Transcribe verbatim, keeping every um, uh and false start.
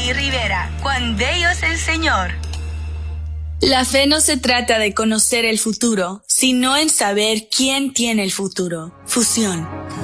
Anaí Rivera. Cuán bello es el Señor. La fe no se trata de conocer el futuro, sino en saber quién tiene el futuro. Fusión.